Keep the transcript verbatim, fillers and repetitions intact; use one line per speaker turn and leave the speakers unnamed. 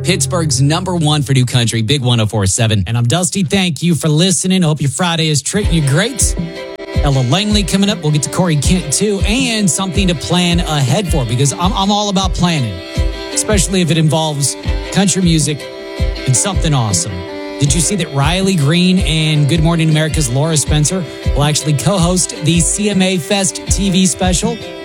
Pittsburgh's number one for new country, Big one oh four point seven.
And I'm Dusty. Thank you for listening. I hope your Friday is treating you great. Ella Langley coming up. We'll get to Corey Kent too, and something to plan ahead for, because I'm, I'm all about planning, especially if it involves country music and something awesome. Did you see that Riley Green and Good Morning America's Laura Spencer will actually co-host the C M A Fest T V special?